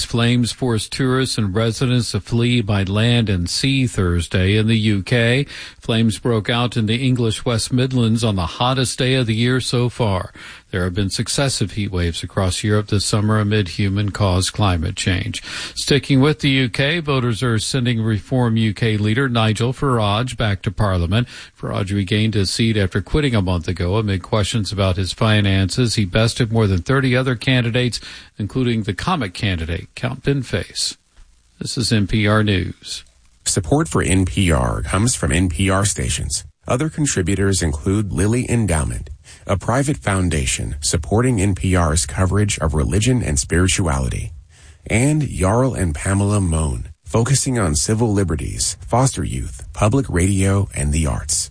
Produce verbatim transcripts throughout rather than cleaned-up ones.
flames forced tourists and residents to flee by land and sea Thursday. In the U K, flames broke out in the English West Midlands on the hottest day of the year so far. There have been successive heat waves across Europe this summer amid human-caused climate change. Sticking with the U K, voters are sending Reform U K leader Nigel Farage back to Parliament. Farage regained his seat after quitting a month ago amid questions about his finances. He bested more than thirty other candidates, including the comic candidate, Count Binface. This is N P R News. Support for N P R comes from N P R stations. Other contributors include Lilly Endowment, a private foundation supporting N P R's coverage of religion and spirituality, and Jarl and Pamela Mohn, focusing on civil liberties, foster youth, public radio, and the arts.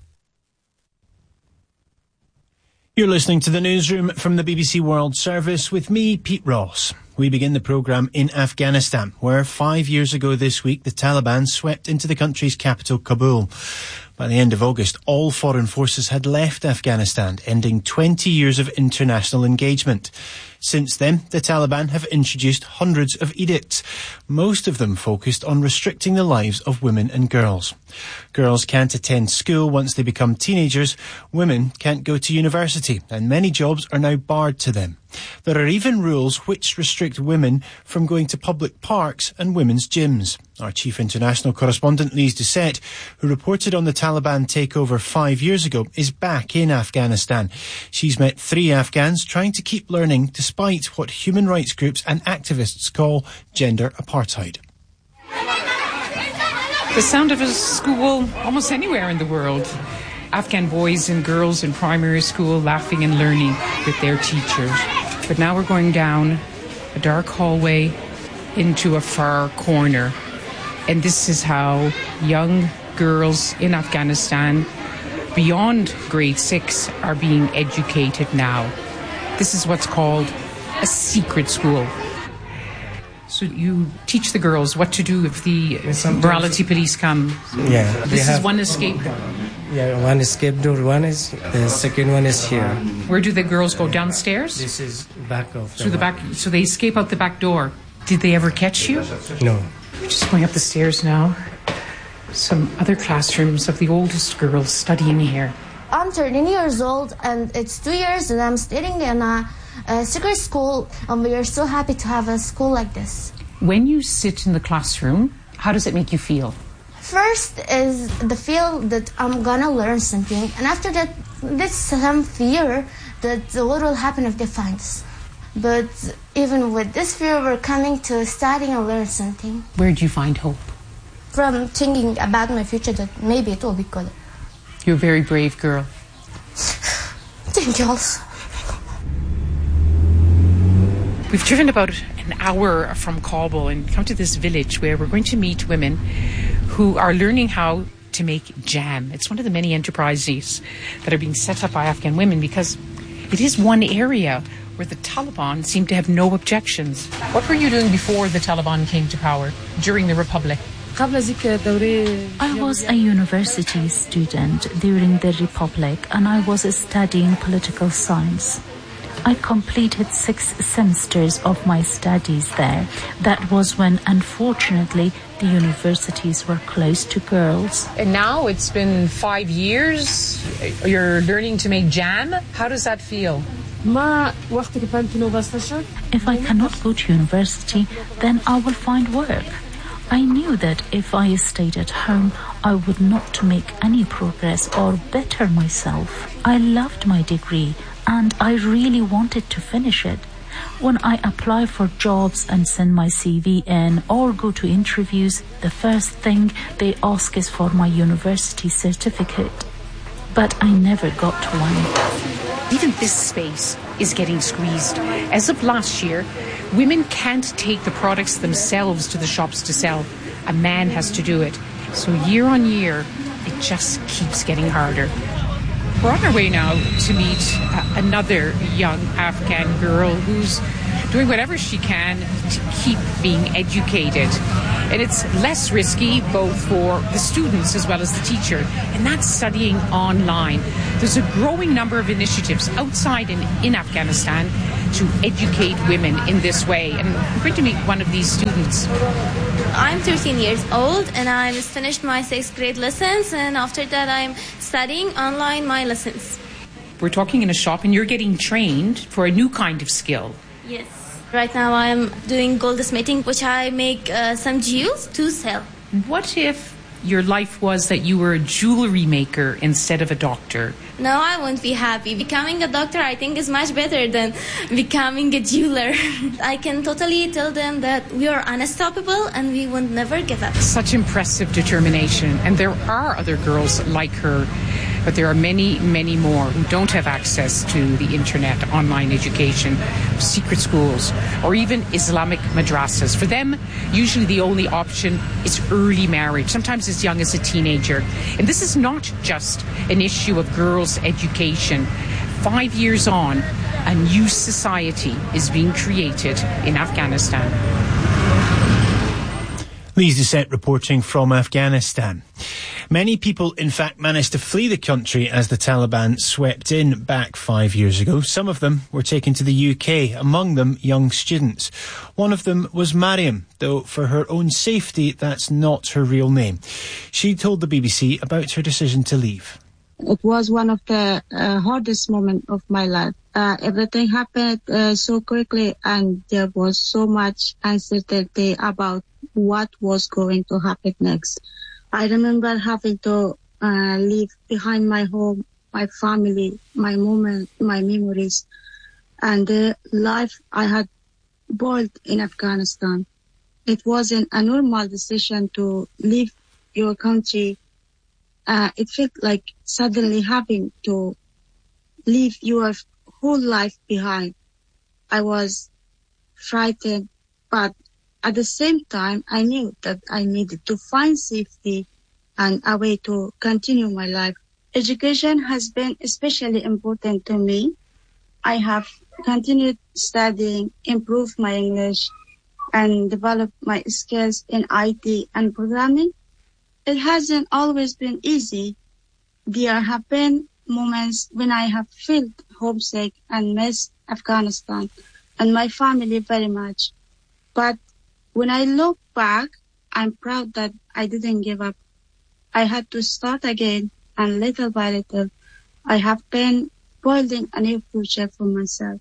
You're listening to the newsroom from the B B C World Service with me, Pete Ross. We begin the programme in Afghanistan, where five years ago this week the Taliban swept into the country's capital, Kabul. By the end of August, all foreign forces had left Afghanistan, ending twenty years of international engagement. Since then, the Taliban have introduced hundreds of edicts, most of them focused on restricting the lives of women and girls. Girls can't attend school once they become teenagers, women can't go to university, and many jobs are now barred to them. There are even rules which restrict women from going to public parks and women's gyms. Our chief international correspondent, Lise Doucette, who reported on the Taliban takeover five years ago, is back in Afghanistan. She's met three Afghans trying to keep learning despite what human rights groups and activists call gender apartheid. The sound of a school almost anywhere in the world. Afghan boys and girls in primary school laughing and learning with their teachers. But now we're going down a dark hallway into a far corner. And this is how young girls in Afghanistan beyond grade six are being educated now. This is what's called a secret school. So you teach the girls what to do if the morality police come. Yeah. This is one escape. Yeah, one escape door. One is the second one is here. Where do the girls go? Downstairs? This is back of the through the back. So they escape out the back door. Did they ever catch you? No. We're just going up the stairs now. Some other classrooms of the oldest girls studying here. I'm thirteen years old, and it's two years that I'm studying in a, a secret school, and we are so happy to have a school like this. When you sit in the classroom, how does it make you feel? First is the feel that I'm gonna learn something, and after that, this some fear that what will happen if they find us. But even with this fear, we're coming to studying and learn something. Where do you find hope? From thinking about my future, that maybe it will be good. You're a very brave girl. Thank you also. We've driven about an hour from Kabul and come to this village where we're going to meet women who are learning how to make jam. It's one of the many enterprises that are being set up by Afghan women because it is one area where the Taliban seem to have no objections. What were you doing before the Taliban came to power, during the Republic? I was a university student during the Republic and I was studying political science. I completed six semesters of my studies there. That was when, unfortunately, the universities were closed to girls. And now it's been five years. You're learning to make jam. How does that feel? If I cannot go to university, then I will find work. I knew that if I stayed at home, I would not make any progress or better myself. I loved my degree and I really wanted to finish it. When I apply for jobs and send my C V in or go to interviews, the first thing they ask is for my university certificate. But I never got one. Even this space is getting squeezed. As of last year, women can't take the products themselves to the shops to sell. A man has to do it. So year on year, it just keeps getting harder. We're on our way now to meet uh, another young Afghan girl who's doing whatever she can to keep being educated. And it's less risky both for the students as well as the teacher, and that's studying online. There's a growing number of initiatives outside and in Afghanistan to educate women in this way. And I'm going to meet one of these students. I'm thirteen years old and I just finished my sixth grade lessons, and after that I'm studying online my lessons. We're talking in a shop and you're getting trained for a new kind of skill. Yes. Right now I'm doing goldsmithing, which I make uh, some jewels to sell. What if your life was that you were a jewelry maker instead of a doctor? No, I won't be happy. Becoming a doctor, I think, is much better than becoming a jeweler. I can totally tell them that we are unstoppable and we will never give up. Such impressive determination. And there are other girls like her, but there are many, many more who don't have access to the internet, online education, secret schools, or even Islamic madrasas. For them, usually the only option is early marriage, sometimes as young as a teenager. And this is not just an issue of girls' education. Five years on, a new society is being created in Afghanistan. Lise Doucette reporting from Afghanistan. Many people, in fact, managed to flee the country as the Taliban swept in back five years ago. Some of them were taken to the U K, among them young students. One of them was Mariam, though for her own safety, that's not her real name. She told the B B C about her decision to leave. It was one of the uh, hardest moments of my life. Uh, everything happened uh, so quickly, and there was so much uncertainty about what was going to happen next. I remember having to uh, leave behind my home, my family, my moment, my memories, and the life I had built in Afghanistan. It wasn't a normal decision to leave your country. Uh, it felt like suddenly having to leave your whole life behind. I was frightened, but at the same time, I knew that I needed to find safety and a way to continue my life. Education has been especially important to me. I have continued studying, improved my English, and developed my skills in I T and programming. It hasn't always been easy. There have been moments when I have felt homesick and missed Afghanistan and my family very much. But when I look back, I'm proud that I didn't give up. I had to start again, and little by little, I have been building a new future for myself.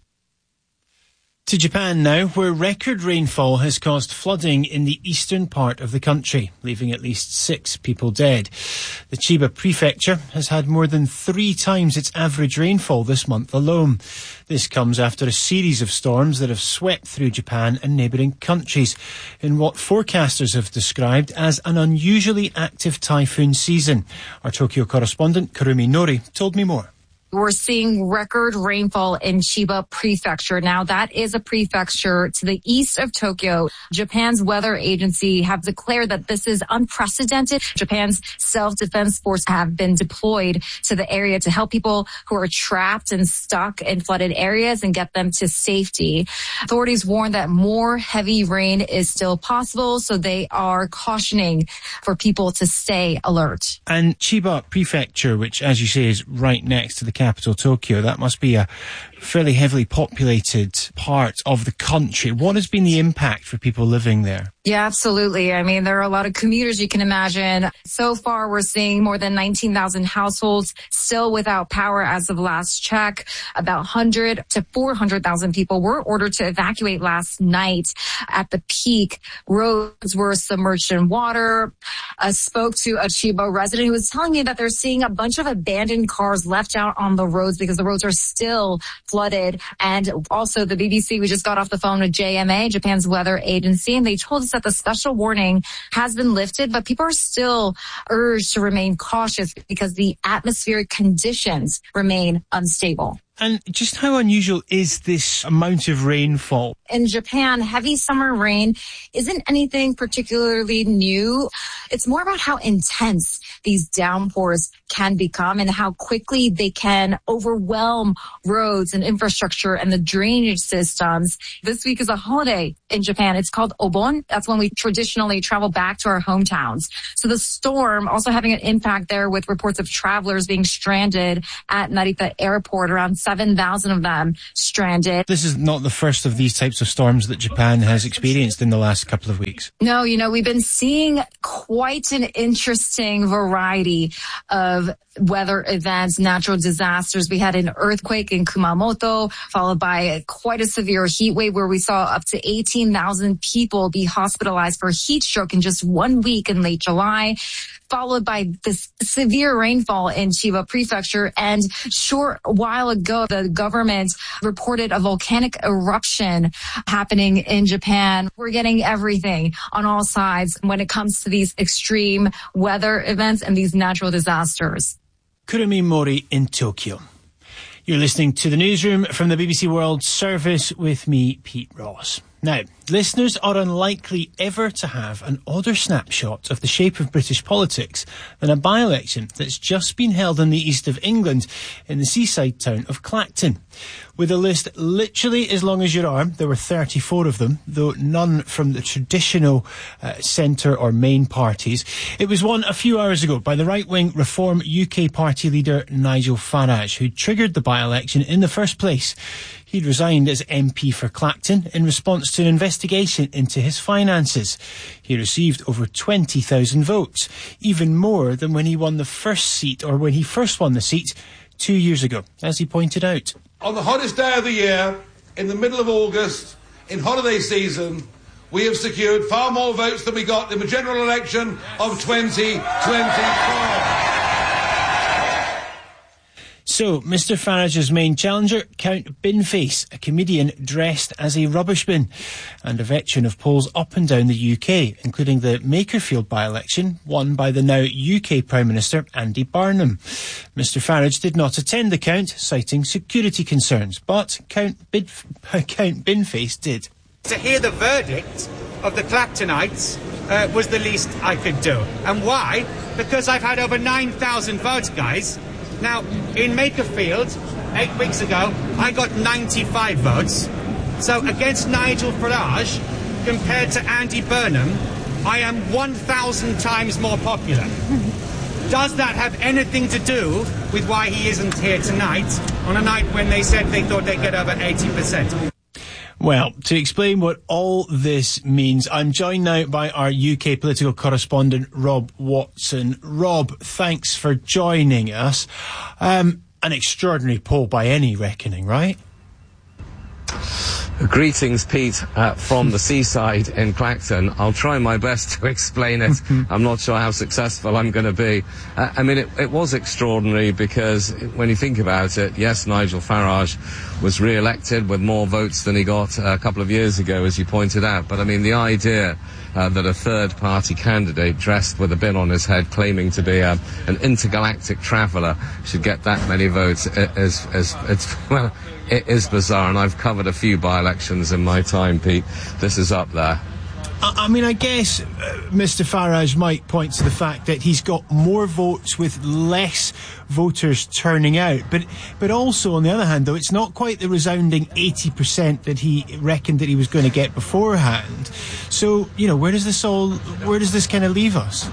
To Japan now, where record rainfall has caused flooding in the eastern part of the country, leaving at least six people dead. The Chiba prefecture has had more than three times its average rainfall this month alone. This comes after a series of storms that have swept through Japan and neighbouring countries in what forecasters have described as an unusually active typhoon season. Our Tokyo correspondent, Kurumi Nori, told me more. We're seeing record rainfall in Chiba Prefecture. Now, that is a prefecture to the east of Tokyo. Japan's weather agency have declared that this is unprecedented. Japan's self-defense force have been deployed to the area to help people who are trapped and stuck in flooded areas and get them to safety. Authorities warn that more heavy rain is still possible, so they are cautioning for people to stay alert. And Chiba Prefecture, which, as you say, is right next to the capital, Tokyo, that must be a fairly heavily populated part of the country. What has been the impact for people living there? Yeah, absolutely. I mean, there are a lot of commuters you can imagine. So far, we're seeing more than nineteen thousand households still without power as of last check. About one hundred to four hundred thousand people were ordered to evacuate last night. At the peak, roads were submerged in water. I spoke to a Chiba resident who was telling me that they're seeing a bunch of abandoned cars left out on the roads because the roads are still flooded. And also the B B C, we just got off the phone with J M A, Japan's weather agency, and they told us that the special warning has been lifted, but people are still urged to remain cautious because the atmospheric conditions remain unstable. And just how unusual is this amount of rainfall? In Japan, heavy summer rain isn't anything particularly new. It's more about how intense these downpours can become and how quickly they can overwhelm roads and infrastructure and the drainage systems. This week is a holiday in Japan. It's called Obon. That's when we traditionally travel back to our hometowns. So the storm also having an impact there with reports of travelers being stranded at Narita Airport. Around seven thousand of them stranded. This is not the first of these types of storms that Japan has experienced in the last couple of weeks. No, you know, we've been seeing quite an interesting variety of weather events, natural disasters. We had an earthquake in Kumamoto, followed by quite a severe heat wave where we saw up to eighteen thousand people be hospitalized for heat stroke in just one week in late July, followed by this severe rainfall in Chiba Prefecture. And short while ago, the government reported a volcanic eruption happening in Japan. We're getting everything on all sides when it comes to these extreme weather events and these natural disasters. Kurumi Mori in Tokyo. You're listening to the newsroom from the B B C World Service with me, Pete Ross. Now, listeners are unlikely ever to have an odder snapshot of the shape of British politics than a by-election that's just been held in the east of England in the seaside town of Clacton. With a list literally as long as your arm, there were thirty-four of them, though none from the traditional uh, centre or main parties. It was won a few hours ago by the right-wing Reform U K party leader Nigel Farage, who triggered the by-election in the first place. He'd resigned as M P for Clacton in response to an investigation into his finances. He received over twenty thousand votes, even more than when he won the first seat, or when he first won the seat two years ago, as he pointed out. On the hottest day of the year, in the middle of August, in holiday season, we have secured far more votes than we got in the general election of twenty twenty-four. So, Mister Farage's main challenger, Count Binface, a comedian dressed as a rubbish bin, and a veteran of polls up and down the U K, including the Makerfield by-election, won by the now U K Prime Minister Andy Burnham. Mister Farage did not attend the count, citing security concerns, but Count, Bin- Count Binface did. To hear the verdict of the Clactonites uh, was the least I could do. And why? Because I've had over nine thousand votes, guys. Now, in Makerfield, eight weeks ago, I got ninety-five votes. So against Nigel Farage, compared to Andy Burnham, I am one thousand times more popular. Does that have anything to do with why he isn't here tonight, on a night when they said they thought they'd get over eighty percent? Well, to explain what all this means, I'm joined now by our U K political correspondent, Rob Watson. Rob, thanks for joining us. Um, an extraordinary poll by any reckoning, right? Greetings, Pete, uh, from the seaside in Clacton. I'll try my best to explain it. I'm not sure how successful I'm going to be. Uh, I mean, it, it was extraordinary because when you think about it, yes, Nigel Farage was re-elected with more votes than he got a couple of years ago, as you pointed out. But I mean, the idea uh, that a third-party candidate dressed with a bin on his head claiming to be uh, an intergalactic traveller should get that many votes is, is, it's, well, it is bizarre, and I've covered a few by-elections in my time, Pete. This is up there. I mean, I guess uh, Mister Farage might point to the fact that he's got more votes with less voters turning out. But but also, on the other hand, though, it's not quite the resounding eighty percent that he reckoned that he was going to get beforehand. So, you know, where does this all, where does this kind of leave us?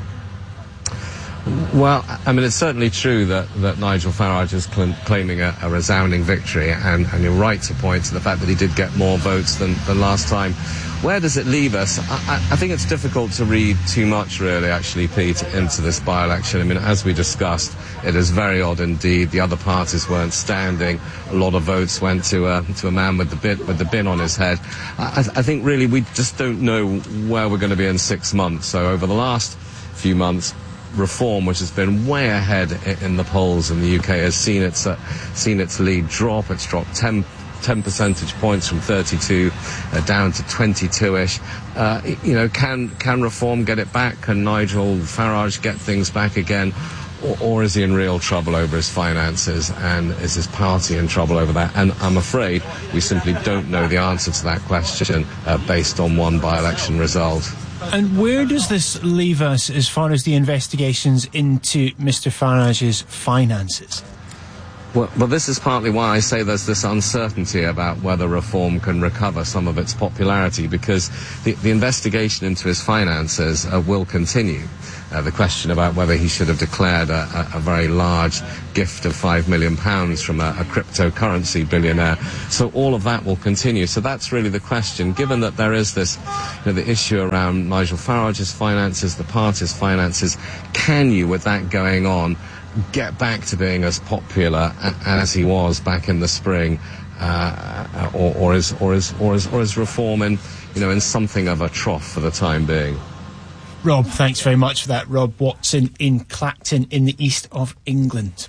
Well, I mean, it's certainly true that, that Nigel Farage is cl- claiming a, a resounding victory, and, and you're right to point to the fact that he did get more votes than, than last time. Where does it leave us? I, I think it's difficult to read too much, really, actually, Pete, into this by-election. I mean, as we discussed, it is very odd indeed. The other parties weren't standing. A lot of votes went to a, to a man with the, bit, with the bin on his head. I, I think, really, we just don't know where we're going to be in six months. So over the last few months, Reform, which has been way ahead in the polls in the U K, has seen its uh, seen its lead drop. It's dropped ten, ten percentage points from thirty-two uh, down to twenty-two-ish. Uh, you know, can can Reform get it back? Can Nigel Farage get things back again? Or, or is he in real trouble over his finances, and is his party in trouble over that? And I'm afraid we simply don't know the answer to that question uh, based on one by-election result. And where does this leave us as far as the investigations into Mister Farage's finances? Well, well, this is partly why I say there's this uncertainty about whether reform can recover some of its popularity, because the, the investigation into his finances uh, will continue. Uh, the question about whether he should have declared a, a, a very large gift of five million pounds from a, a cryptocurrency billionaire. So all of that will continue. So that's really the question. Given that there is this, you know, the issue around Nigel Farage's finances, the party's finances, can you, with that going on, get back to being as popular as he was back in the spring, uh, or, or is or is or is or is reform in, you know, in something of a trough for the time being? Rob, thanks very much for that. Rob Watson in Clacton in the east of England.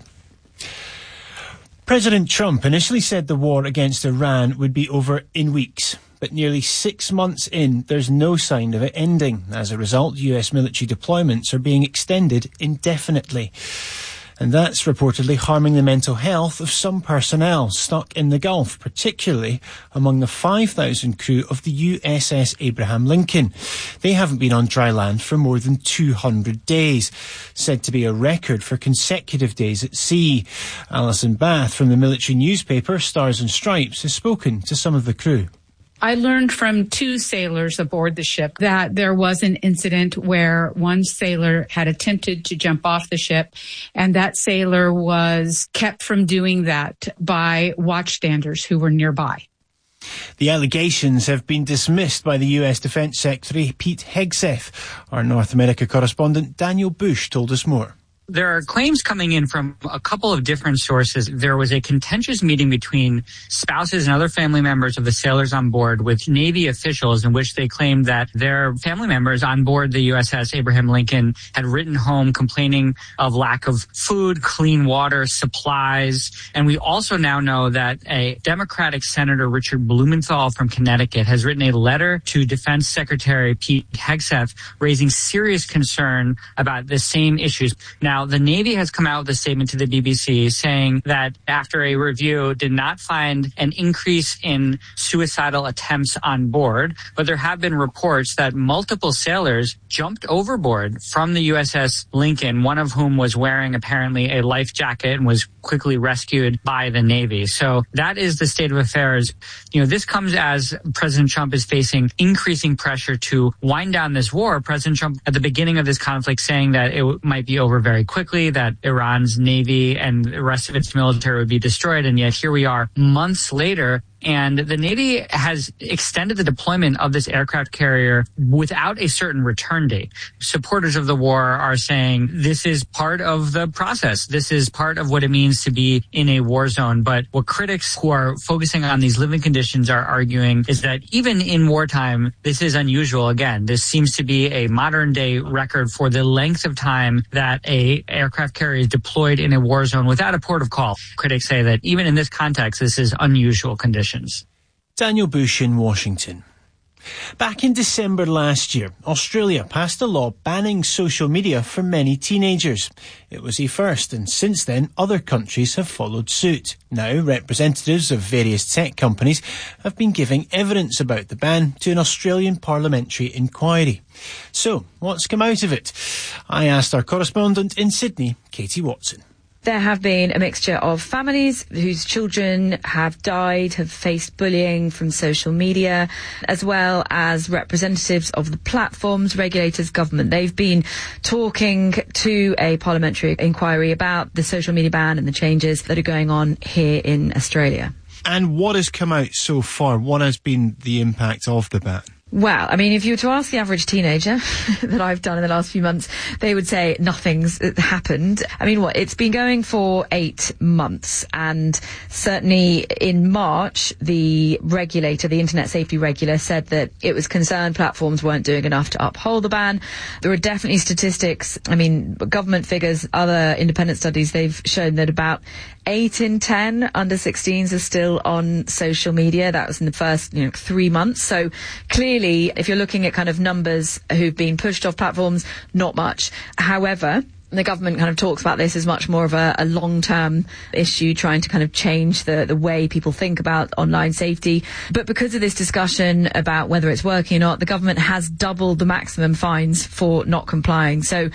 President Trump initially said the war against Iran would be over in weeks, but nearly six months in, there's no sign of it ending. As a result, U S military deployments are being extended indefinitely. And that's reportedly harming the mental health of some personnel stuck in the Gulf, particularly among the five thousand crew of the U S S Abraham Lincoln. They haven't been on dry land for more than two hundred days, said to be a record for consecutive days at sea. Alison Bath from the military newspaper Stars and Stripes has spoken to some of the crew. I learned from two sailors aboard the ship that there was an incident where one sailor had attempted to jump off the ship, and that sailor was kept from doing that by watchstanders who were nearby. The allegations have been dismissed by the U S Defence Secretary Pete Hegseth. Our North America correspondent Daniel Bush told us more. There are claims coming in from a couple of different sources. There was a contentious meeting between spouses and other family members of the sailors on board with Navy officials in which they claimed that their family members on board the U S S Abraham Lincoln had written home complaining of lack of food, clean water, supplies. And we also now know that a Democratic Senator, Richard Blumenthal from Connecticut, has written a letter to Defense Secretary Pete Hegseth raising serious concern about the same issues. Now, Now, the Navy has come out with a statement to the B B C saying that after a review did not find an increase in suicidal attempts on board, but there have been reports that multiple sailors jumped overboard from the U S S Lincoln, one of whom was wearing apparently a life jacket and was quickly rescued by the Navy. So that is the state of affairs. You know, this comes as President Trump is facing increasing pressure to wind down this war. President Trump at the beginning of this conflict saying that it might be over very quickly, that Iran's Navy and the rest of its military would be destroyed. And yet here we are months later, and the Navy has extended the deployment of this aircraft carrier without a certain return date. Supporters of the war are saying this is part of the process. This is part of what it means to be in a war zone. But what critics who are focusing on these living conditions are arguing is that even in wartime, this is unusual. Again, this seems to be a modern day record for the length of time that a aircraft carrier is deployed in a war zone without a port of call. Critics say that even in this context, this is unusual conditions. Daniel Bush in Washington. Back in December last year, Australia passed a law banning social media for many teenagers. It was a first, and since then, other countries have followed suit. Now, representatives of various tech companies have been giving evidence about the ban to an Australian parliamentary inquiry. So, what's come out of it? I asked our correspondent in Sydney, Katie Watson. There have been a mixture of families whose children have died, have faced bullying from social media, as well as representatives of the platforms, regulators, government. They've been talking to a parliamentary inquiry about the social media ban and the changes that are going on here in Australia. And what has come out so far? What has been the impact of the ban? Well, I mean, if you were to ask the average teenager that I've done in the last few months, they would say nothing's happened. I mean, what, it's been going for eight months, and certainly in March, the regulator, the Internet Safety Regulator, said that it was concerned platforms weren't doing enough to uphold the ban. There are definitely statistics, I mean, government figures, other independent studies, they've shown that about eight in ten under sixteens are still on social media. That was in the first, you know, three months. So clearly, if you're looking at kind of numbers who've been pushed off platforms, not much. However, the government kind of talks about this as much more of a, a long-term issue, trying to kind of change the, the way people think about online safety. But because of this discussion about whether it's working or not, the government has doubled the maximum fines for not complying. So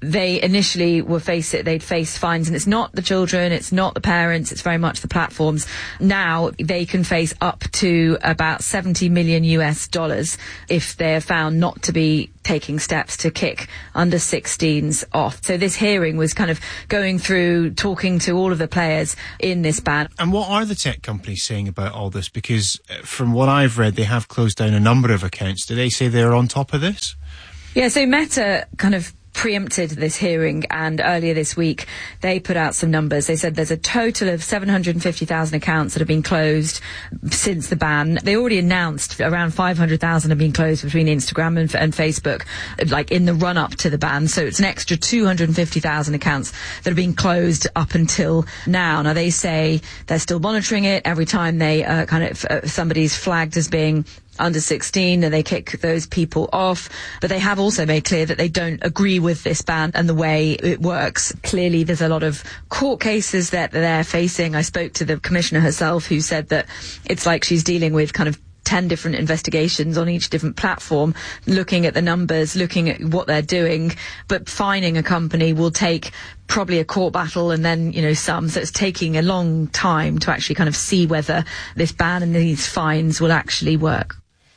they initially were face it, they'd face fines, and it's not the children, it's not the parents, it's very much the platforms. Now they can face up to about seventy million U S dollars if they're found not to be taking steps to kick under sixteens off. So this hearing was kind of going through, talking to all of the players in this ban. And what are the tech companies saying about all this? Because from what I've read, they have closed down a number of accounts. Do they say they're on top of this? Yeah, so Meta kind of preempted this hearing, and earlier this week they put out some numbers. They said there's a total of seven hundred fifty thousand accounts that have been closed since the ban. They already announced around five hundred thousand have been closed between Instagram and, and Facebook, like in the run-up to the ban. So it's an extra two hundred fifty thousand accounts that have been closed up until now. Now they say they're still monitoring it. Every time they uh, kind of uh, somebody's flagged as being under sixteen, and they kick those people off. But they have also made clear that they don't agree with this ban and the way it works. Clearly, there's a lot of court cases that they're facing. I spoke to the commissioner herself, who said that it's like she's dealing with kind of ten different investigations on each different platform, looking at the numbers, looking at what they're doing, but fining a company will take probably a court battle and then, you know, some. So it's taking a long time to actually kind of see whether this ban and these fines will actually work.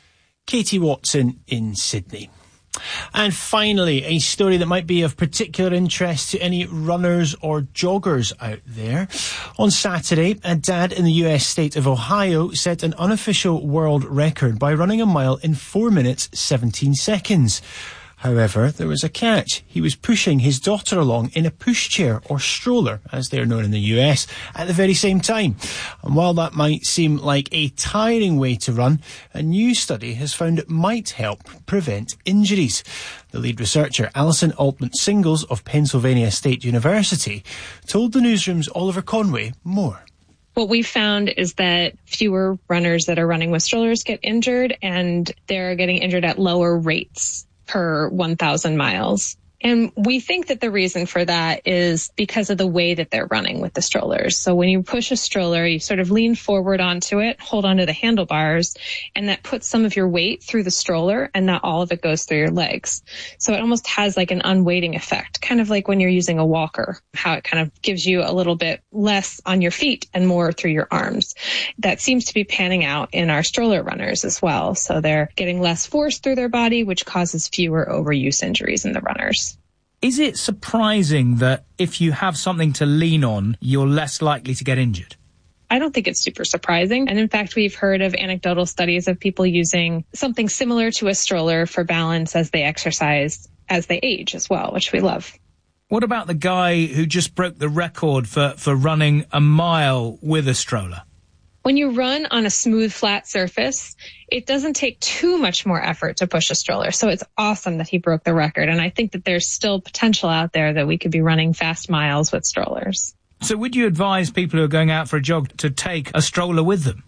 Katie Watson in Sydney. And finally, a story that might be of particular interest to any runners or joggers out there. On Saturday, a dad in the U S state of Ohio set an unofficial world record by running a mile in four minutes, seventeen seconds. However, there was a catch. He was pushing his daughter along in a pushchair or stroller, as they're known in the U S, at the very same time. And while that might seem like a tiring way to run, a new study has found it might help prevent injuries. The lead researcher, Alison Altman-Singles of Pennsylvania State University, told the newsroom's Oliver Conway more. What we found is that fewer runners that are running with strollers get injured, and they're getting injured at lower rates per one thousand miles. And we think that the reason for that is because of the way that they're running with the strollers. So when you push a stroller, you sort of lean forward onto it, hold onto the handlebars, and that puts some of your weight through the stroller, and not all of it goes through your legs. So it almost has like an unweighting effect, kind of like when you're using a walker, how it kind of gives you a little bit less on your feet and more through your arms. That seems to be panning out in our stroller runners as well. So they're getting less force through their body, which causes fewer overuse injuries in the runners. Is it surprising that if you have something to lean on, you're less likely to get injured? I don't think it's super surprising. And in fact, we've heard of anecdotal studies of people using something similar to a stroller for balance as they exercise, as they age as well, which we love. What about the guy who just broke the record for, for running a mile with a stroller? When you run on a smooth, flat surface, it doesn't take too much more effort to push a stroller. So it's awesome that he broke the record. And I think that there's still potential out there that we could be running fast miles with strollers. So would you advise people who are going out for a jog to take a stroller with them?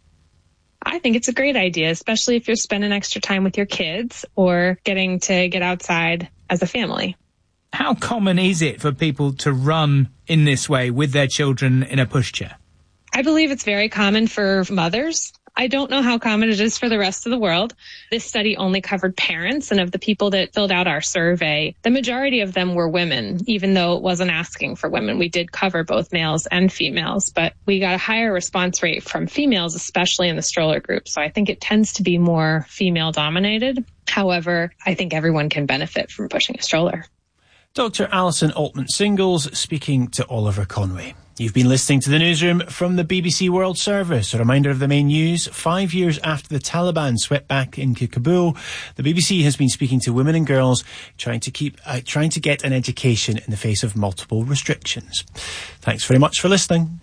I think it's a great idea, especially if you're spending extra time with your kids or getting to get outside as a family. How common is it for people to run in this way with their children in a pushchair? I believe it's very common for mothers. I don't know how common it is for the rest of the world. This study only covered parents, and of the people that filled out our survey, the majority of them were women, even though it wasn't asking for women. We did cover both males and females, but we got a higher response rate from females, especially in the stroller group. So I think it tends to be more female dominated. However, I think everyone can benefit from pushing a stroller. Doctor Alison Altman-Singles speaking to Oliver Conway. You've been listening to the newsroom from the B B C World Service. A reminder of the main news. Five years after the Taliban swept back into Kabul, the B B C has been speaking to women and girls trying to keep, uh, trying to get an education in the face of multiple restrictions. Thanks very much for listening.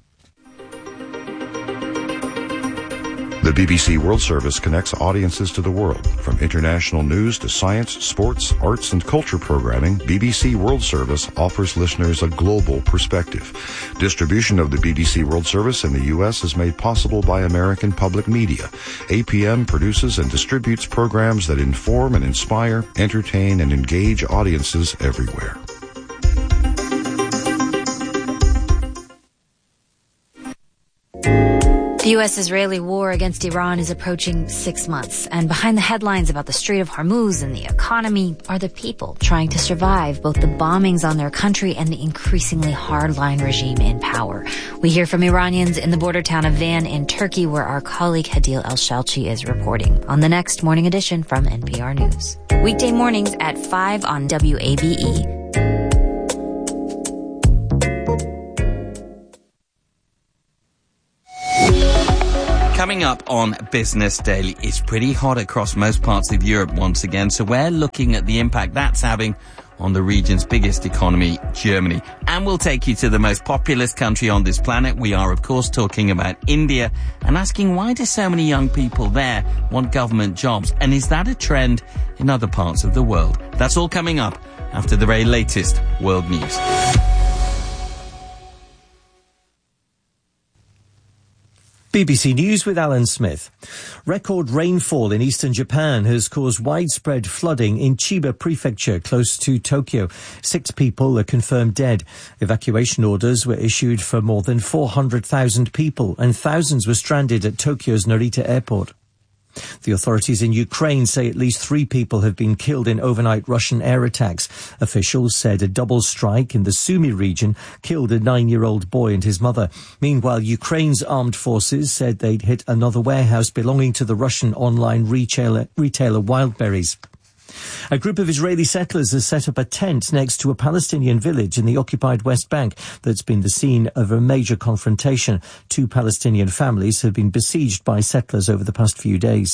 The B B C World Service connects audiences to the world. From international news to science, sports, arts, and culture programming, B B C World Service offers listeners a global perspective. Distribution of the B B C World Service in the U S is made possible by American Public Media. A P M produces and distributes programs that inform and inspire, entertain, and engage audiences everywhere. The The U S-Israeli war against Iran is approaching six months, and behind the headlines about the Strait of Hormuz and the economy are the people trying to survive both the bombings on their country and the increasingly hardline regime in power. We hear from Iranians in the border town of Van in Turkey, where our colleague Hadil El-Shalchi is reporting on the next Morning Edition from N P R News. Weekday mornings at five on W A B E. Coming up on Business Daily, it's pretty hot across most parts of Europe once again, so we're looking at the impact that's having on the region's biggest economy, Germany. And we'll take you to the most populous country on this planet. We are, of course, talking about India and asking, why do so many young people there want government jobs? And is that a trend in other parts of the world? That's all coming up after the very latest world news. B B C News with Alan Smith. Record rainfall in eastern Japan has caused widespread flooding in Chiba Prefecture, close to Tokyo. Six people are confirmed dead. Evacuation orders were issued for more than four hundred thousand people, and thousands were stranded at Tokyo's Narita Airport. The authorities in Ukraine say at least three people have been killed in overnight Russian air attacks. Officials said a double strike in the Sumy region killed a nine-year-old boy and his mother. Meanwhile, Ukraine's armed forces said they'd hit another warehouse belonging to the Russian online retailer, retailer Wildberries. A group of Israeli settlers has set up a tent next to a Palestinian village in the occupied West Bank that's been the scene of a major confrontation. Two Palestinian families have been besieged by settlers over the past few days.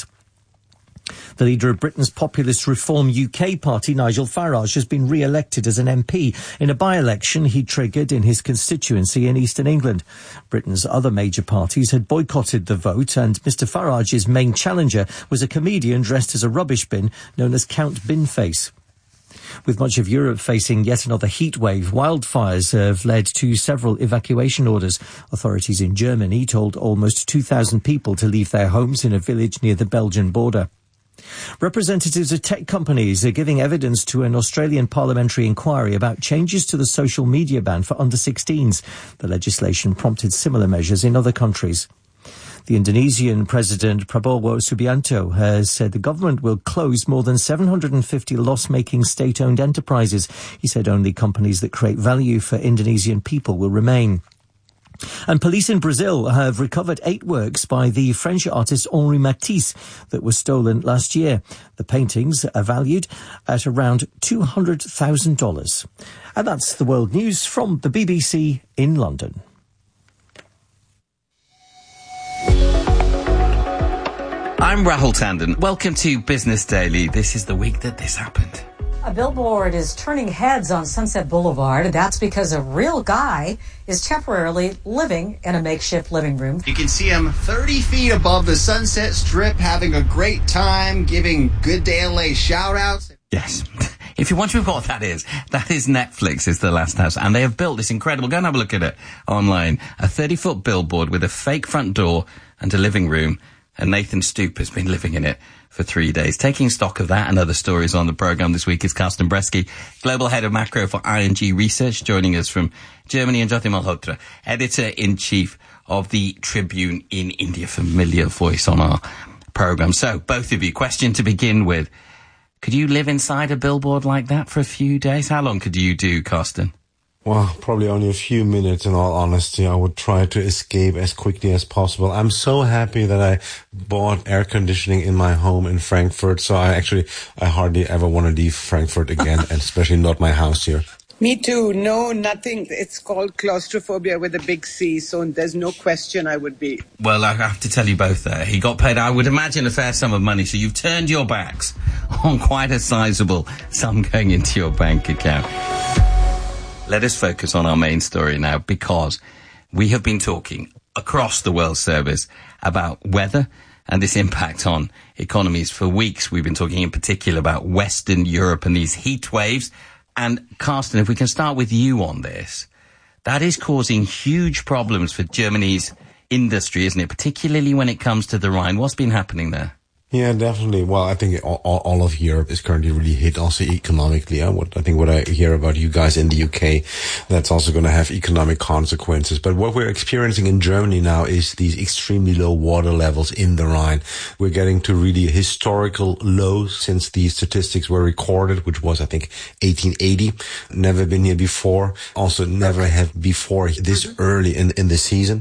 The leader of Britain's populist Reform U K party, Nigel Farage, has been re-elected as an M P in a by-election he triggered in his constituency in eastern England. Britain's other major parties had boycotted the vote, and Mr Farage's main challenger was a comedian dressed as a rubbish bin known as Count Binface. With much of Europe facing yet another heat wave, wildfires have led to several evacuation orders. Authorities in Germany told almost two thousand people to leave their homes in a village near the Belgian border. Representatives of tech companies are giving evidence to an Australian parliamentary inquiry about changes to the social media ban for under sixteens. The legislation prompted similar measures in other countries. The Indonesian President Prabowo Subianto has said the government will close more than seven hundred fifty loss-making state-owned enterprises. He said only companies that create value for Indonesian people will remain. And police in Brazil have recovered eight works by the French artist Henri Matisse that were stolen last year. The paintings are valued at around two hundred thousand dollars. And that's the world news from the B B C in London. I'm Rahul Tandon. Welcome to Business Daily. This is the week that this happened. A billboard is turning heads on Sunset Boulevard. That's because a real guy is temporarily living in a makeshift living room. You can see him thirty feet above the Sunset Strip, having a great time, giving Good Day L A shout-outs. Yes. If you want to know what that is, that is Netflix is The Last House. And they have built this incredible, go and have a look at it online, a thirty-foot billboard with a fake front door and a living room. And Nathan Stoop has been living in it for three days. Taking stock of that and other stories on the programme this week is Carsten Bresky, Global Head of Macro for I N G Research, joining us from Germany, and Jyoti Malhotra, Editor-in-Chief of the Tribune in India, familiar voice on our programme. So, both of you, question to begin with. Could you live inside a billboard like that for a few days? How long could you do, Carsten? Well, probably only a few minutes, in all honesty. I would try to escape as quickly as possible. I'm so happy that I bought air conditioning in my home in Frankfurt, so I actually, I hardly ever want to leave Frankfurt again, and especially not my house here. Me too. No, nothing. It's called claustrophobia with a big C, so there's no question I would be. Well, I have to tell you both there. He got paid, I would imagine, a fair sum of money, so you've turned your backs on quite a sizable sum going into your bank account. Let us focus on our main story now, because we have been talking across the World Service about weather and this impact on economies for weeks. We've been talking in particular about Western Europe and these heat waves. And Carsten, if we can start with you on this, that is causing huge problems for Germany's industry, isn't it? Particularly when it comes to the Rhine. What's been happening there? Yeah, definitely. Well, I think all, all of Europe is currently really hit also economically. I, what, I think what I hear about you guys in the U K, that's also going to have economic consequences. But what we're experiencing in Germany now is these extremely low water levels in the Rhine. We're getting to really historical lows since these statistics were recorded, which was, I think, eighteen eighty. Never been here before. Also never have before this early in, in the season.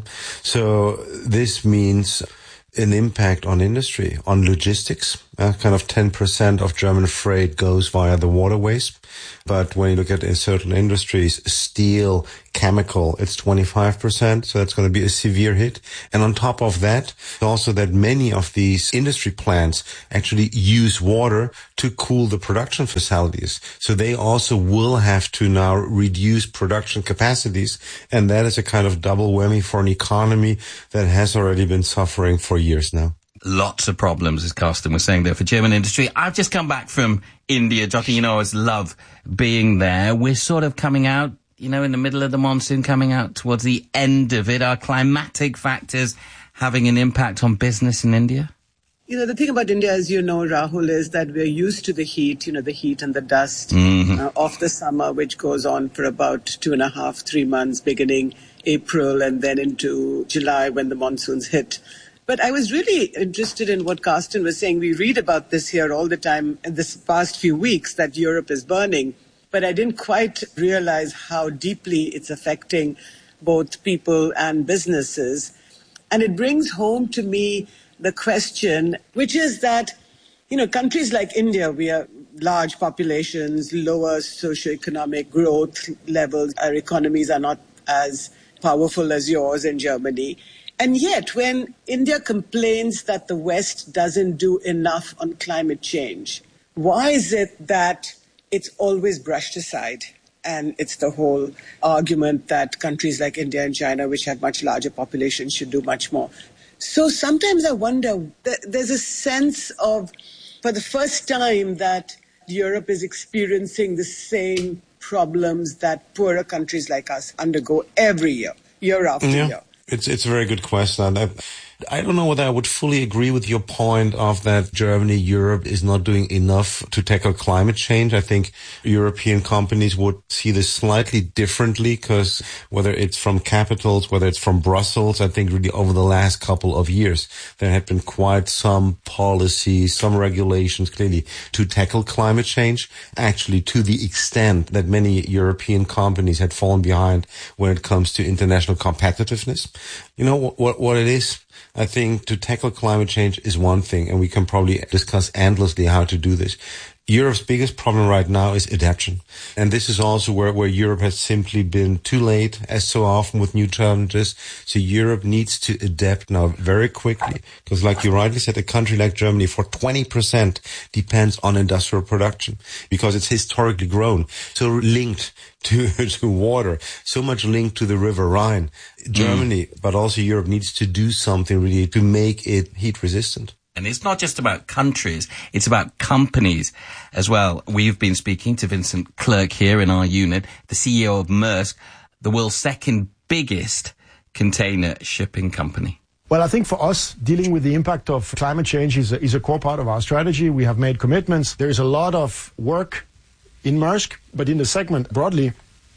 So this means an impact on industry, on logistics. Uh, kind of ten percent of German freight goes via the waterways. But when you look at in certain industries, steel, chemical, it's twenty-five percent. So that's going to be a severe hit. And on top of that, also that many of these industry plants actually use water to cool the production facilities. So they also will have to now reduce production capacities. And that is a kind of double whammy for an economy that has already been suffering for years now. Lots of problems, as Carsten was saying there, for German industry. I've just come back from India, Jyoti. You know, I always love being there. We're sort of coming out, you know, in the middle of the monsoon, coming out towards the end of it. Are climatic factors having an impact on business in India? You know, the thing about India, as you know, Rahul, is that we're used to the heat, you know, the heat and the dust mm-hmm. uh, of the summer, which goes on for about two and a half, three months, beginning April and then into July when the monsoons hit. But I was really interested in what Carsten was saying. We read about this here all the time in this past few weeks that Europe is burning. But I didn't quite realize how deeply it's affecting both people and businesses. And it brings home to me the question, which is that, you know, countries like India, we are large populations, lower socioeconomic growth levels. Our economies are not as powerful as yours in Germany. And yet, when India complains that the West doesn't do enough on climate change, why is it that it's always brushed aside? And it's the whole argument that countries like India and China, which have much larger populations, should do much more. So sometimes I wonder, there's a sense of, for the first time, that Europe is experiencing the same problems that poorer countries like us undergo every year, year after yeah. year. It's it's a very good question. I, I don't know whether I would fully agree with your point of that Germany, Europe is not doing enough to tackle climate change. I think European companies would see this slightly differently because whether it's from capitals, whether it's from Brussels, I think really over the last couple of years, there have been quite some policies, some regulations clearly to tackle climate change, actually to the extent that many European companies had fallen behind when it comes to international competitiveness. You know what, what, what it is? I think to tackle climate change is one thing, and we can probably discuss endlessly how to do this. Europe's biggest problem right now is adaptation. And this is also where, where Europe has simply been too late, as so often with new challenges. So Europe needs to adapt now very quickly. Because like you rightly said, a country like Germany for twenty percent depends on industrial production because it's historically grown. So linked to, to water, so much linked to the River Rhine. Germany, mm. but also Europe needs to do something really to make it heat resistant. And it's not just about countries, it's about companies as well. We've been speaking to Vincent Clerc here in our unit, the C E O of Maersk, the world's second biggest container shipping company. Well, I think for us, dealing with the impact of climate change is a, is a core part of our strategy. We have made commitments. There is a lot of work in Maersk, but in the segment broadly,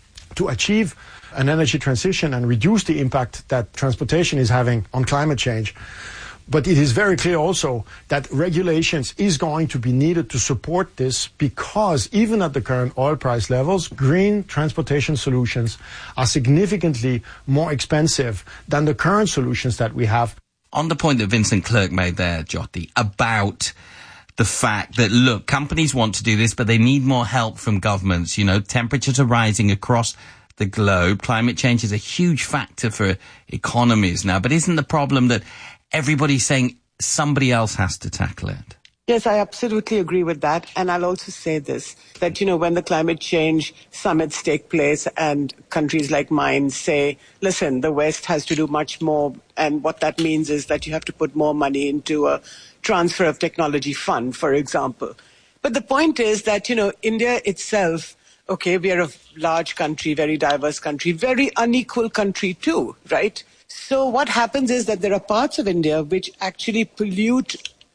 to achieve an energy transition and reduce the impact that transportation is having on climate change. But it is very clear also that regulations is going to be needed to support this because even at the current oil price levels, green transportation solutions are significantly more expensive than the current solutions that we have. On the point that Vincent Clerc made there, Jyoti, about the fact that, look, companies want to do this, but they need more help from governments. You know, temperatures are rising across the globe. Climate change is a huge factor for economies now. But isn't the problem that everybody's saying somebody else has to tackle it? Yes, I absolutely agree with that. And I'll also say this, that, you know, when the climate change summits take place and countries like mine say, listen, the West has to do much more. And what that means is that you have to put more money into a transfer of technology fund, for example. But the point is that, you know, India itself, okay, we are a large country, very diverse country, very unequal country too, right? So what happens is that there are parts of India which actually pollute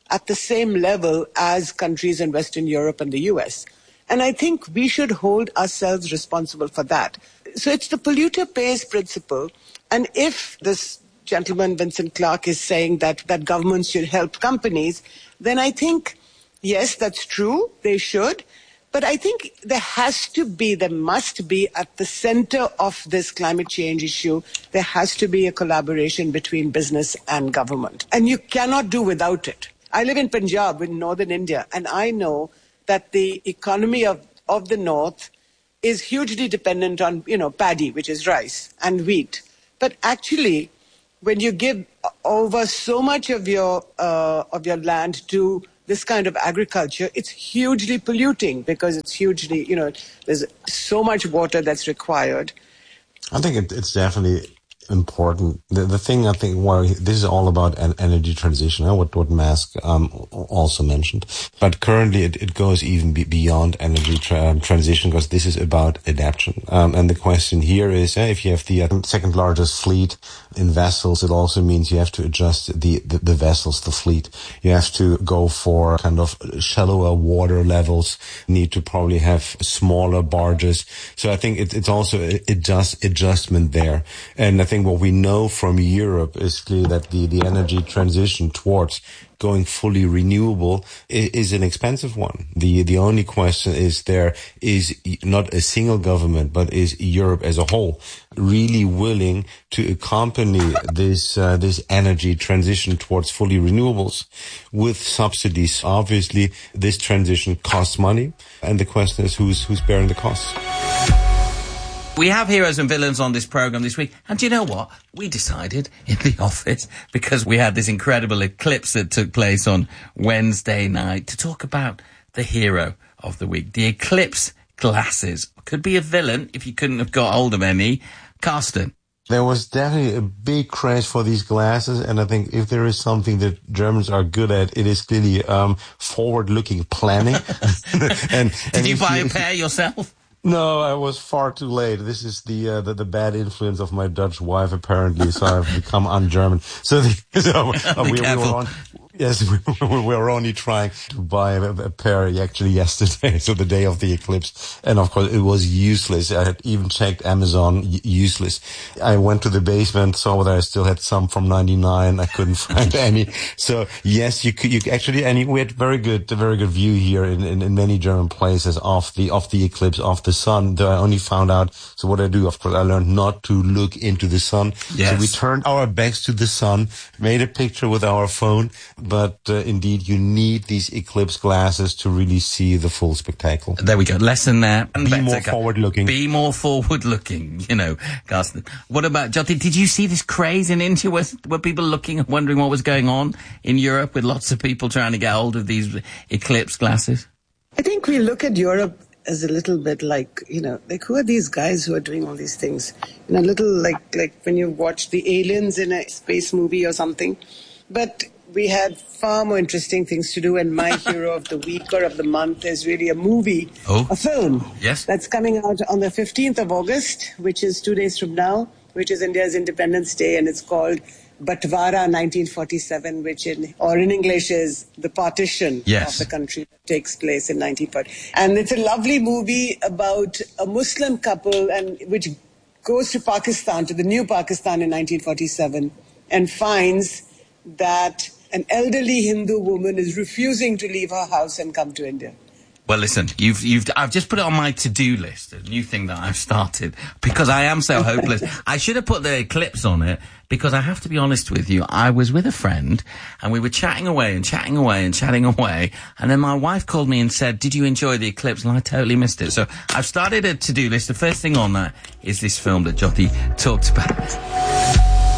at the same level as countries in Western Europe and the U S. And I think we should hold ourselves responsible for that. So it's the polluter pays principle. And if this gentleman, Vincent Clark, is saying that, that governments should help companies, then I think, yes, that's true, they should. But I think there has to be, there must be at the center of this climate change issue, there has to be a collaboration between business and government. And you cannot do without it. I live in Punjab in northern India, and I know that the economy of, of the north is hugely dependent on, you know, paddy, which is rice, and wheat. But actually, when you give over so much of your uh, of your land to this kind of agriculture, it's hugely polluting because it's hugely, you know, there's so much water that's required. I think it, it's definitely important. The, the thing I think, well, this is all about an energy transition, uh, what, what Mask um, also mentioned. But currently it, it goes even be beyond energy tra transition because this is about adaptation. Um, and the question here is, uh, if you have the uh, second largest fleet in vessels, it also means you have to adjust the, the, the vessels, the fleet. You have to go for kind of shallower water levels, need to probably have smaller barges. So I think it, it's also a, a just adjustment there. And I think what we know from Europe is clearly that the, the energy transition towards going fully renewable is, is an expensive one. The, the only question is there is not a single government, but is Europe as a whole really willing to accompany this, uh, this energy transition towards fully renewables with subsidies. Obviously, this transition costs money, and the question is who's, who's bearing the costs. We have heroes and villains on this programme this week, and do you know what? We decided in the office, because we had this incredible eclipse that took place on Wednesday night, to talk about the hero of the week. The eclipse glasses. Could be a villain if you couldn't have got hold of any. Carsten. There was definitely a big craze for these glasses, and I think if there is something that Germans are good at, it is clearly um, forward-looking planning. and, Did and you buy you, a pair yourself? No, I was far too late. This is the, uh, the, the bad influence of my Dutch wife, apparently, so I've become un-German. So, the, so uh, we, we were on, yes, we, we were only trying to buy a, a pair actually yesterday, so the day of the eclipse. And of course, it was useless. I had even checked Amazon, useless. I went to the basement, saw that I still had some from ninety-nine. I couldn't find any. So yes, you could, you actually, and we had very good, a very good view here in, in, in many German places of the, of the eclipse, of the sun. Though I only found out, so what I do, of course, I learned not to look into the sun. Yes. So we turned our backs to the sun, made a picture with our phone, but uh, indeed you need these eclipse glasses to really see the full spectacle. There we go. Lesson there. Be better, more forward looking. Be more forward looking, you know, Carsten. What about, Jyoti, did you see this craze in India? Were, were people looking and wondering what was going on in Europe with lots of people trying to get hold of these eclipse glasses? I think we look at Europe as a little bit like, you know, like who are these guys who are doing all these things? You know, a little like, like when you watch the aliens in a space movie or something. But we had far more interesting things to do, and my hero of the week or of the month is really a movie, oh. a film. Yes. That's coming out on the fifteenth of August, which is two days from now, which is India's Independence Day, and it's called Batwara nineteen forty-seven, which in, or in English is the partition yes. of the country that takes place in nineteen forty. And it's a lovely movie about a Muslim couple, and which goes to Pakistan, to the new Pakistan in nineteen forty-seven, and finds that an elderly Hindu woman is refusing to leave her house and come to India. Well, listen, you've, you've, I've just put it on my to-do list, a new thing that I've started, because I am so hopeless. I should have put the eclipse on it, because I have to be honest with you, I was with a friend, and we were chatting away and chatting away and chatting away, and then my wife called me and said, did you enjoy the eclipse? And I totally missed it. So I've started a to-do list. The first thing on that is this film that Jyoti talked about.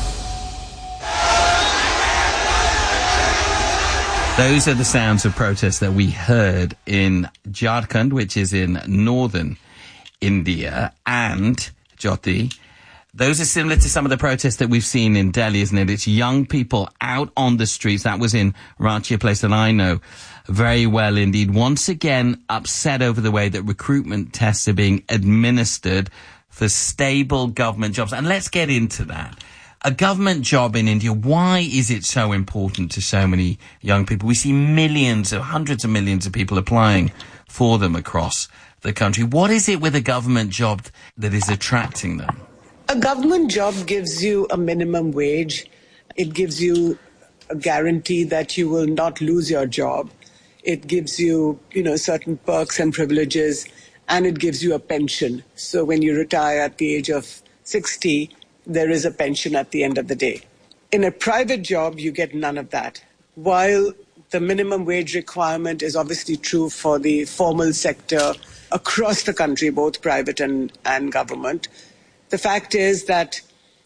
Those are the sounds of protest that we heard in Jharkhand, which is in northern India, and, Jyoti, those are similar to some of the protests that we've seen in Delhi, isn't it? It's young people out on the streets. That was in Ranchi, a place that I know very well indeed. Once again, upset over the way that recruitment tests are being administered for stable government jobs. And let's get into that. A government job in India, why is it so important to so many young people? We see millions of, hundreds of millions of people applying for them across the country. What is it with a government job that is attracting them? A government job gives you a minimum wage. It gives you a guarantee that you will not lose your job. It gives you, you know, certain perks and privileges, and it gives you a pension. So when you retire at the age of sixty, there is a pension at the end of the day. In a private job, you get none of that. While the minimum wage requirement is obviously true for the formal sector across the country, both private and, and government, the fact is that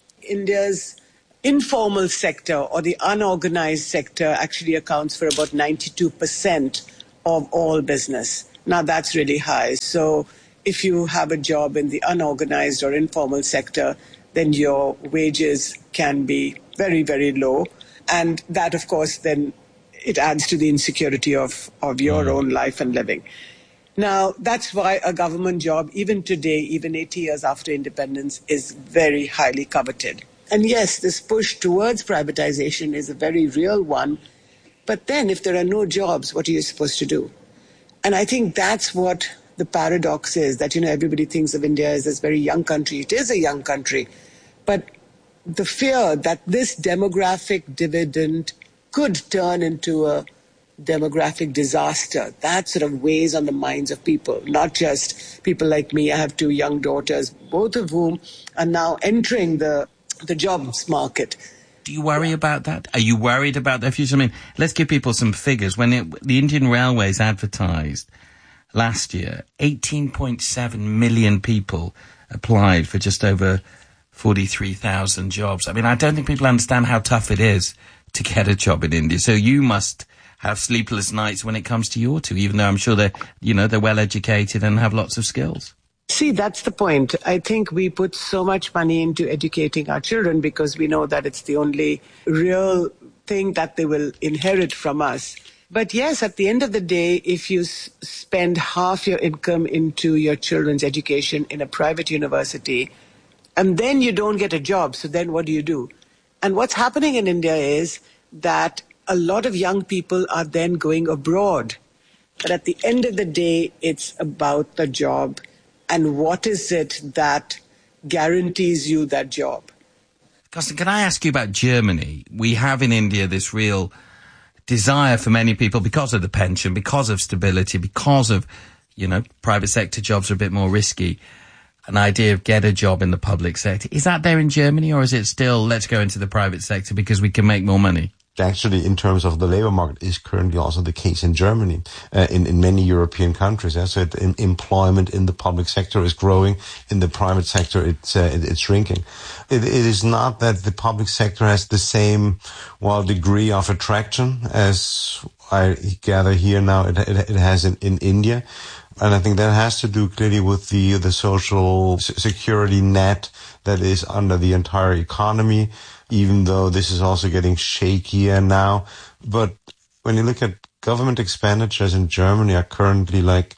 India's informal sector or the unorganized sector actually accounts for about ninety-two percent of all business. Now, that's really high. So if you have a job in the unorganized or informal sector, then your wages can be very, very low. And that, of course, then it adds to the insecurity of, of your mm. own life and living. Now, that's why a government job, even today, even eighty years after independence, is very highly coveted. And yes, this push towards privatization is a very real one. But then if there are no jobs, what are you supposed to do? And I think that's what the paradox is, that, you know, everybody thinks of India as this very young country. It is a young country. But the fear that this demographic dividend could turn into a demographic disaster, that sort of weighs on the minds of people, not just people like me. I have two young daughters, both of whom are now entering the, the jobs market. Do you worry about that? Are you worried about their future? I mean, let's give people some figures. When it, the Indian Railways advertised last year, eighteen point seven million people applied for just over forty-three thousand jobs. I mean, I don't think people understand how tough it is to get a job in India. So you must have sleepless nights when it comes to your two, even though I'm sure they're, you know, they're well educated and have lots of skills. See, that's the point. I think we put so much money into educating our children because we know that it's the only real thing that they will inherit from us. But yes, at the end of the day, if you s- spend half your income into your children's education in a private university, and then you don't get a job, so then what do you do? And what's happening in India is that a lot of young people are then going abroad. But at the end of the day, it's about the job. And what is it that guarantees you that job? Carsten, can I ask you about Germany? We have in India this real desire for many people because of the pension, because of stability, because of, you know, private sector jobs are a bit more risky. An idea of get a job in the public sector. Is that there in Germany, or is it still let's go into the private sector because we can make more money? Actually, in terms of the labor market, is currently also the case in Germany, uh, in, in many European countries. Yeah? So it, in, employment in the public sector is growing. In the private sector, it's uh, it, it's shrinking. It, it is not that the public sector has the same, well, degree of attraction as I gather here now it, it, it has in, in India. And I think that has to do clearly with the the social security net that is under the entire economy, even though this is also getting shakier now. But when you look at government expenditures in Germany are currently like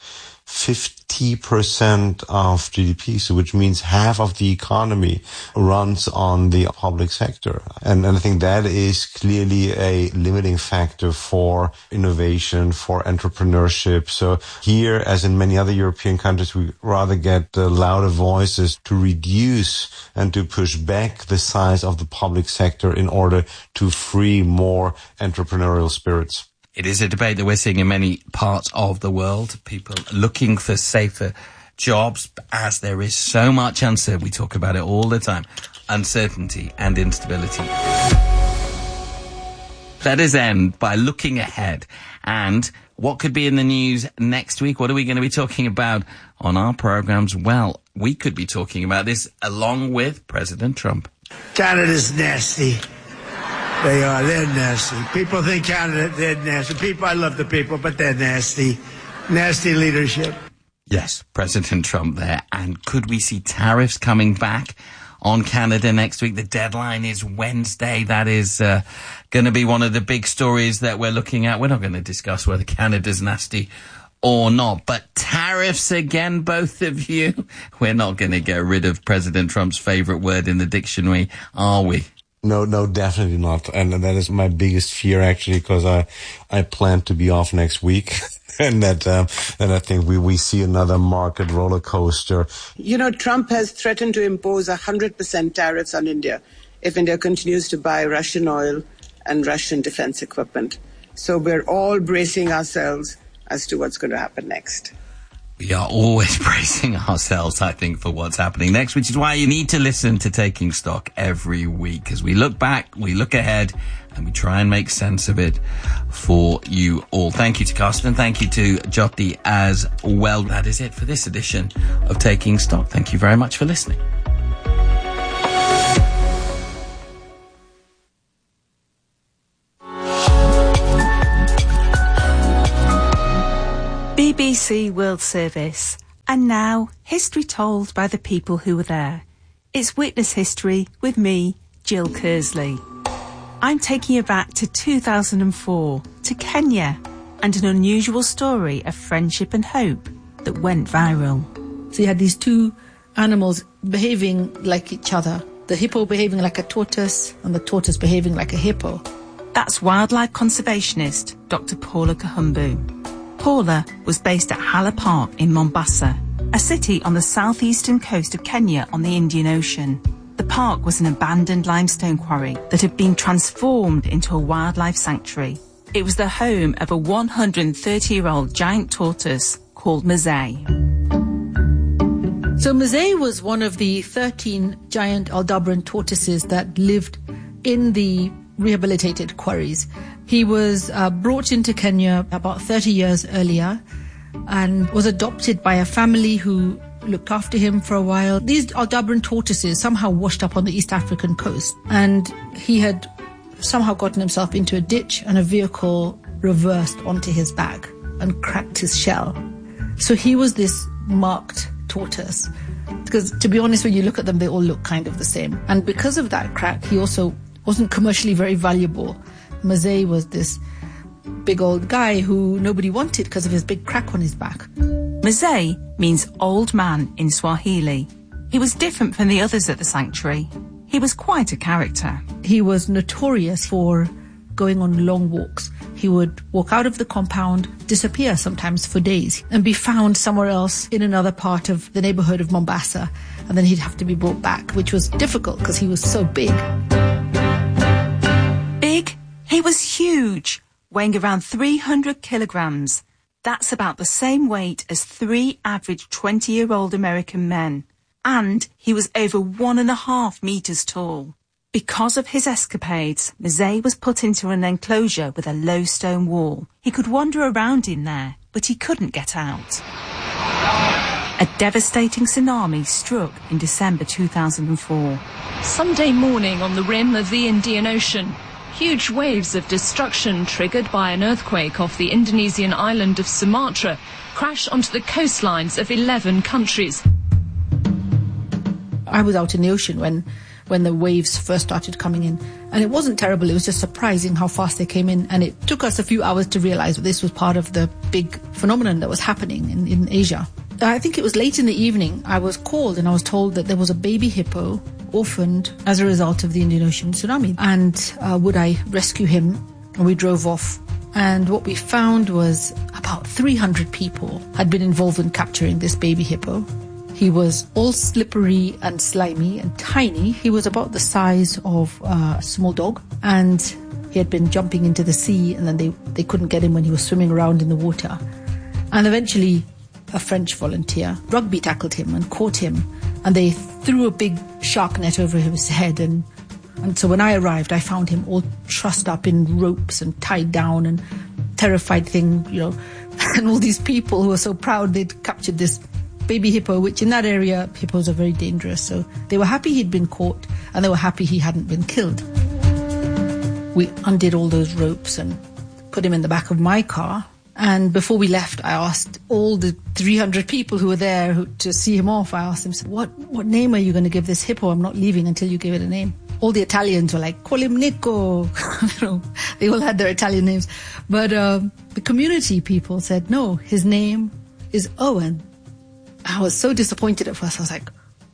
fifty percent of G D P, so which means half of the economy runs on the public sector. And, and I think that is clearly a limiting factor for innovation, for entrepreneurship. So here, as in many other European countries, we rather get uh, louder voices to reduce and to push back the size of the public sector in order to free more entrepreneurial spirits. It is a debate that we're seeing in many parts of the world. People looking for safer jobs, as there is so much uncertainty. We talk about it all the time. Uncertainty and instability. Let us end by looking ahead. And what could be in the news next week? What are we going to be talking about on our programs? Well, we could be talking about this along with President Trump. Canada's nasty. They are. They're nasty. People think Canada, they're nasty. People, I love the people, but they're nasty. Nasty leadership. Yes, President Trump there. And could we see tariffs coming back on Canada next week? The deadline is Wednesday. That is uh, going to be one of the big stories that we're looking at. We're not going to discuss whether Canada's nasty or not. But tariffs again, both of you. We're not going to get rid of President Trump's favorite word in the dictionary, are we? No, no, definitely not. And that is my biggest fear, actually, because I, I plan to be off next week. And that, um, and I think we, we see another market roller coaster. You know, Trump has threatened to impose one hundred percent tariffs on India if India continues to buy Russian oil and Russian defense equipment. So we're all bracing ourselves as to what's going to happen next. We are always bracing ourselves, I think, for what's happening next, which is why you need to listen to Taking Stock every week. As we look back, we look ahead, and we try and make sense of it for you all. Thank you to Carsten. Thank you to Jyoti as well. That is it for this edition of Taking Stock. Thank you very much for listening. B B C World Service. And now, history told by the people who were there. It's Witness History with me, Jill Kersley. I'm taking you back to two thousand four, to Kenya, and an unusual story of friendship and hope that went viral. So you had these two animals behaving like each other. The hippo behaving like a tortoise and the tortoise behaving like a hippo. That's wildlife conservationist Doctor Paula Kahumbu. Paula was based at Hala Park in Mombasa, a city on the southeastern coast of Kenya on the Indian Ocean. The park was an abandoned limestone quarry that had been transformed into a wildlife sanctuary. It was the home of a one hundred thirty-year-old giant tortoise called Mzee. So Mzee was one of the thirteen giant Aldabran tortoises that lived in the rehabilitated quarries. He was uh, brought into Kenya about thirty years earlier and was adopted by a family who looked after him for a while. These Aldabran tortoises somehow washed up on the East African coast, and he had somehow gotten himself into a ditch and a vehicle reversed onto his back and cracked his shell. So he was this marked tortoise. Because to be honest, when you look at them, they all look kind of the same. And because of that crack, he also wasn't commercially very valuable. Mzee was this big old guy who nobody wanted because of his big crack on his back. Mzee means old man in Swahili. He was different from the others at the sanctuary. He was quite a character. He was notorious for going on long walks. He would walk out of the compound, disappear sometimes for days, and be found somewhere else in another part of the neighborhood of Mombasa. And then he'd have to be brought back, which was difficult because he was so big. Big? He was huge, weighing around three hundred kilograms. That's about the same weight as three average twenty-year-old American men. And he was over one and a half metres tall. Because of his escapades, Mzee was put into an enclosure with a low stone wall. He could wander around in there, but he couldn't get out. A devastating tsunami struck in December two thousand four. Sunday morning on the rim of the Indian Ocean. Huge waves of destruction triggered by an earthquake off the Indonesian island of Sumatra crash onto the coastlines of eleven countries. I was out in the ocean when, when the waves first started coming in, and it wasn't terrible. It was just surprising how fast they came in, and it took us a few hours to realize that this was part of the big phenomenon that was happening in, in Asia. I think it was late in the evening. I was called and I was told that there was a baby hippo orphaned as a result of the Indian Ocean tsunami, and uh, would I rescue him? And we drove off, and what we found was about three hundred people had been involved in capturing this baby hippo. He was all slippery and slimy and tiny. He was about the size of uh, a small dog, and he had been jumping into the sea, and then they, they couldn't get him when he was swimming around in the water. And eventually a French volunteer rugby tackled him and caught him, and they threw a big shark net over his head. And, and so when I arrived, I found him all trussed up in ropes and tied down, and terrified thing, you know, and all these people who were so proud they'd captured this baby hippo, which in that area, hippos are very dangerous. So they were happy he'd been caught, and they were happy he hadn't been killed. We undid all those ropes and put him in the back of my car. And before we left, I asked all the three hundred people who were there who, to see him off, I asked them, what, what name are you going to give this hippo? I'm not leaving until you give it a name. All the Italians were like, call him Nico. You know, they all had their Italian names. But um, the community people said, no, his name is Owen. I was so disappointed at first. I was like,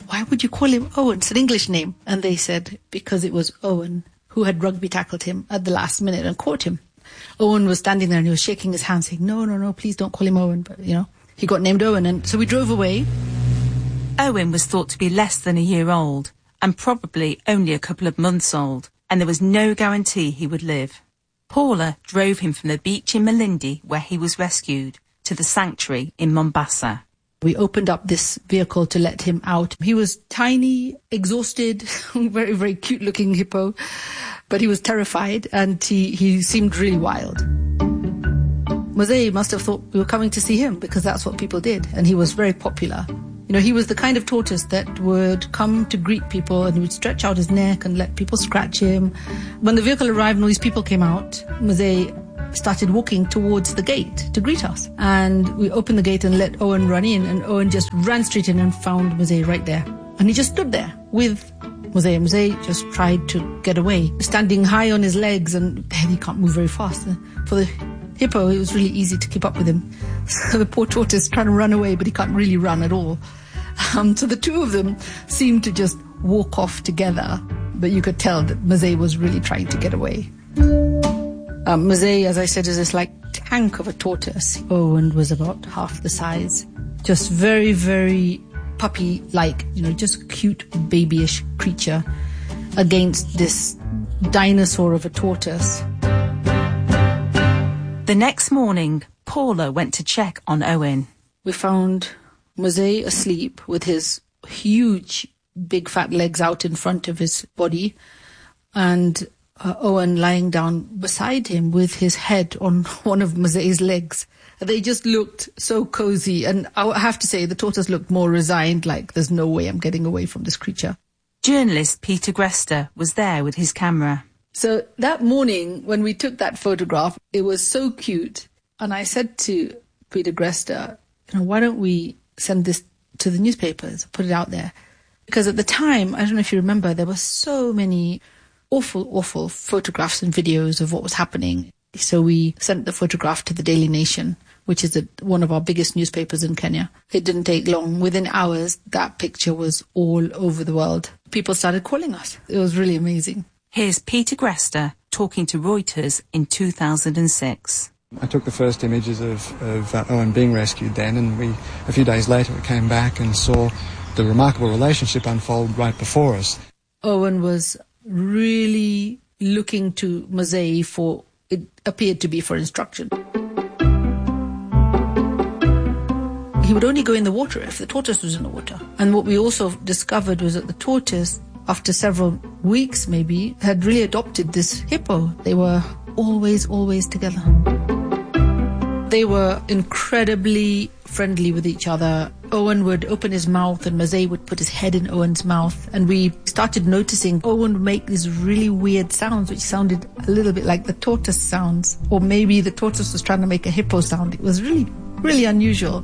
why would you call him Owen? It's an English name. And they said, because it was Owen who had rugby tackled him at the last minute and caught him. Owen was standing there and he was shaking his hand saying, no, no, no, please don't call him Owen. But, you know, he got named Owen. And so we drove away. Owen was thought to be less than a year old and probably only a couple of months old, and there was no guarantee he would live. Paula drove him from the beach in Malindi, where he was rescued, to the sanctuary in Mombasa. We opened up this vehicle to let him out. He was tiny, exhausted, very, very cute-looking hippo, but he was terrified and he, he seemed really wild. Mosey must have thought we were coming to see him because that's what people did, and he was very popular. You know, he was the kind of tortoise that would come to greet people and he would stretch out his neck and let people scratch him. When the vehicle arrived and all these people came out, Mosey started walking towards the gate to greet us. And we opened the gate and let Owen run in, and Owen just ran straight in and found Mosey right there. And he just stood there with Mosey. Mosey just tried to get away, standing high on his legs, and he can't move very fast. For the hippo, it was really easy to keep up with him. So the poor tortoise trying to run away, but he can't really run at all. Um, so the two of them seemed to just walk off together, but you could tell that Mosey was really trying to get away. Um, Mosey, as I said, is this like tank of a tortoise. Owen was about half the size. Just very, very puppy-like, you know, just cute, babyish creature against this dinosaur of a tortoise. The next morning, Paula went to check on Owen. We found Mosey asleep with his huge, big fat legs out in front of his body, and uh, Owen lying down beside him with his head on one of Mosey's legs. They just looked so cozy, and I have to say the tortoise looked more resigned, like there's no way I'm getting away from this creature. Journalist Peter Grester was there with his camera. So that morning when we took that photograph, it was so cute, and I said to Peter Grester, you know, why don't we send this to the newspapers, put it out there? Because at the time, I don't know if you remember, there were so many awful, awful photographs and videos of what was happening. So we sent the photograph to the Daily Nation, which is a, one of our biggest newspapers in Kenya. It didn't take long. Within hours, that picture was all over the world. People started calling us. It was really amazing. Here's Peter Grester talking to Reuters in two thousand six. I took the first images of, of uh, Owen being rescued then, and we, a few days later we came back and saw the remarkable relationship unfold right before us. Owen was really looking to Mosey for, it appeared to be for instruction. He would only go in the water if the tortoise was in the water. And what we also discovered was that the tortoise, after several weeks maybe, had really adopted this hippo. They were always, always together. They were incredibly friendly with each other. Owen would open his mouth and Mosey would put his head in Owen's mouth. And we started noticing Owen would make these really weird sounds, which sounded a little bit like the tortoise sounds. Or maybe the tortoise was trying to make a hippo sound. It was really, really unusual.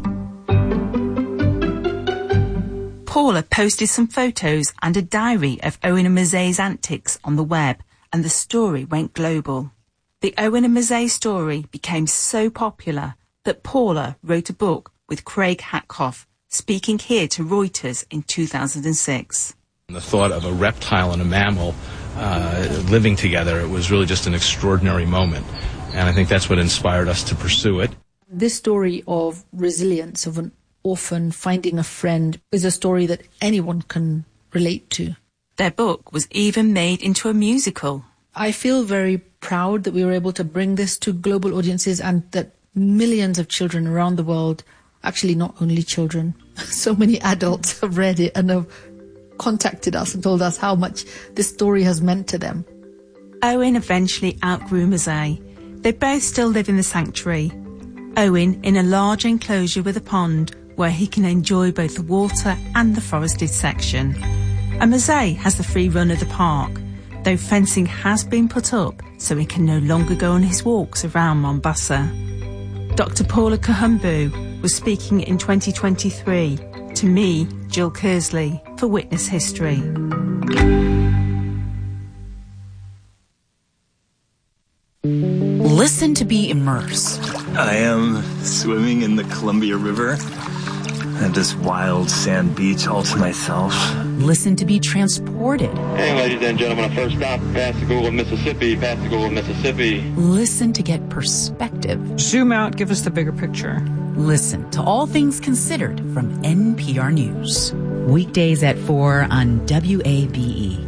Paula posted some photos and a diary of Owen and Mosey's antics on the web, and the story went global. The Owen and Mosey story became so popular that Paula wrote a book with Craig Hatkoff, speaking here to Reuters in two thousand six. The thought of a reptile and a mammal uh, living together, it was really just an extraordinary moment. And I think that's what inspired us to pursue it. This story of resilience, of an orphan finding a friend, is a story that anyone can relate to. Their book was even made into a musical. I feel very proud that we were able to bring this to global audiences and that millions of children around the world, actually not only children, so many adults have read it and have contacted us and told us how much this story has meant to them. Owen eventually outgrew Mosey. They both still live in the sanctuary. Owen in a large enclosure with a pond where he can enjoy both the water and the forested section. And Mosey has the free run of the park, though fencing has been put up so he can no longer go on his walks around Mombasa. Doctor Paula Kahumbu was speaking in twenty twenty-three to me, Jill Kersley, for Witness History. Listen to be immersed. I am swimming in the Columbia River. have this wild sand beach all to myself. Listen to be transported. Hey, ladies and gentlemen, our first stop, Pascagoula, Mississippi, Pascagoula, Mississippi. Listen to get perspective. Zoom out, give us the bigger picture. Listen to All Things Considered from N P R News. Weekdays at four on W A B E.